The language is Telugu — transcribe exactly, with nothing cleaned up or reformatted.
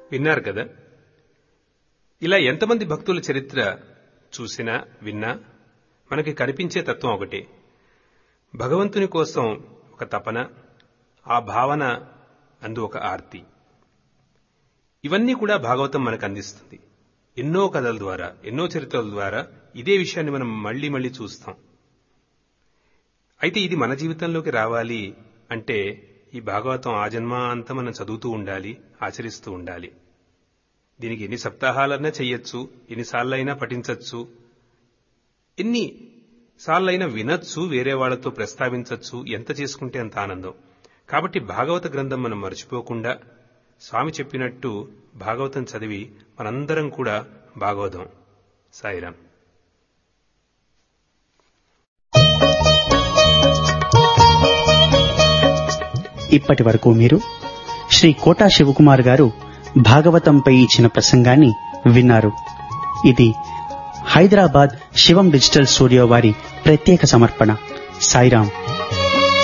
విన్నారు కదా. ఇలా ఎంతమంది భక్తుల చరిత్ర చూసినా విన్నా మనకి కనిపించే తత్వం ఒకటే, భగవంతుని కోసం ఒక తపన, ఆ భావన, అందు ఒక ఆర్తి. ఇవన్నీ కూడా భాగవతం మనకు అందిస్తుంది. ఎన్నో కథల ద్వారా, ఎన్నో చరిత్రల ద్వారా ఇదే విషయాన్ని మనం మళ్లీ మళ్లీ చూస్తాం. అయితే ఇది మన జీవితంలోకి రావాలి అంటే ఈ భాగవతం ఆ జన్మాంతం మనం చదువుతూ ఉండాలి, ఆచరిస్తూ ఉండాలి. దీనికి ఎన్ని సప్తాహాలైనా చెయ్యొచ్చు, ఎన్నిసార్లైనా పఠించవచ్చు, ఎన్ని సార్లైనా వినొచ్చు, వేరే వాళ్లతో ప్రస్తావించవచ్చు, ఎంత చేసుకుంటే అంత ఆనందం. కాబట్టి భాగవత గ్రంథం మనం మర్చిపోకుండా స్వామి చెప్పినట్టు భాగవతం చదివి మనందరం కూడా భాగవతం. సాయిరాం. ఇప్పటి వరకు మీరు శ్రీ కోటా శివకుమార్ గారు భాగవతంపై ఇచ్చిన ప్రసంగాన్ని విన్నారు. ఇది హైదరాబాద్ శివం డిజిటల్ స్టూడియో వారి ప్రత్యేక సమర్పణ. సాయిరాం.